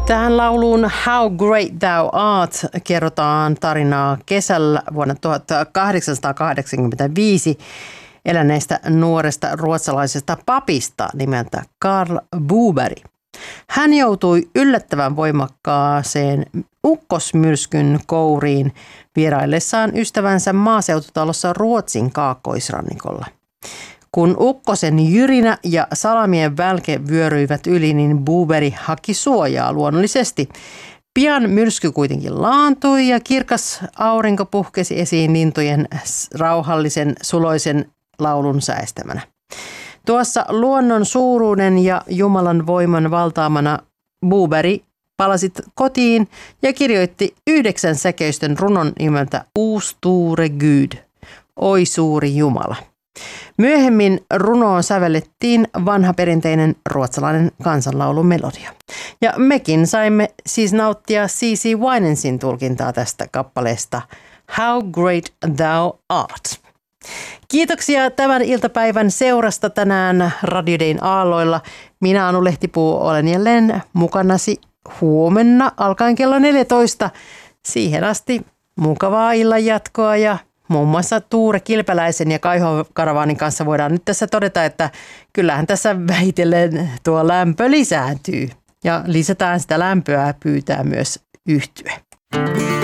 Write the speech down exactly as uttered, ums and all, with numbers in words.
Tähän lauluun How Great Thou Art kerrotaan tarinaa kesällä vuonna tuhatkahdeksansataakahdeksankymmentäviisi eläneestä nuoresta ruotsalaisesta papista nimeltä Karl Boberg. Hän joutui yllättävän voimakkaaseen ukkosmyrskyn kouriin vieraillessaan ystävänsä maaseututalossa Ruotsin kaakkoisrannikolla. Kun ukkosen jyrinä ja salamien välke vyöryivät yli, niin Boberg haki suojaa luonnollisesti. Pian myrsky kuitenkin laantui ja kirkas aurinko puhkesi esiin lintujen rauhallisen suloisen laulun säestämänä. Tuossa luonnon suuruuden ja Jumalan voiman valtaamana Boberg palasi kotiin ja kirjoitti yhdeksän säkeistön runon nimeltä O store Gud, Oi suuri Jumala. Myöhemmin runoon sävellettiin vanha perinteinen ruotsalainen kansanlaulumelodia. Ja mekin saimme siis nauttia C C Winansin tulkintaa tästä kappaleesta How Great Thou Art. Kiitoksia tämän iltapäivän seurasta tänään Radio Dayn aalloilla. Minä Anu Lehtipuu olen jälleen mukanasi huomenna alkaen kello neljätoista. Siihen asti mukavaa illan jatkoa ja muun muassa Tuure Kilpeläisen ja Kaiho Karavaanin kanssa voidaan nyt tässä todeta, että kyllähän tässä vähitellen tuo lämpö lisääntyy ja lisätään sitä lämpöä pyytää myös yhtye.